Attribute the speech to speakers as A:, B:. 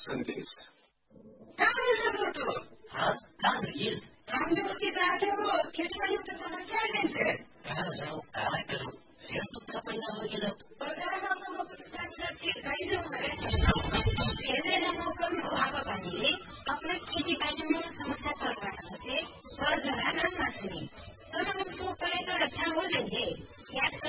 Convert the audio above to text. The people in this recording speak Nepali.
A: सन्देश
B: अपना खेतीपाती में समस्या पर्छ पर्यटन अच्छा हो जाए